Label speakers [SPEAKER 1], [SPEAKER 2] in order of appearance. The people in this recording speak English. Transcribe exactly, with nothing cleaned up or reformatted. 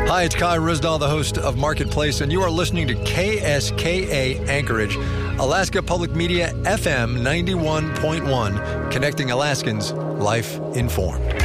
[SPEAKER 1] Hi, it's Kai Risdahl, the host of Marketplace, and you are listening to K S K A Anchorage, Alaska Public Media F M ninety-one point one, connecting Alaskans, life informed.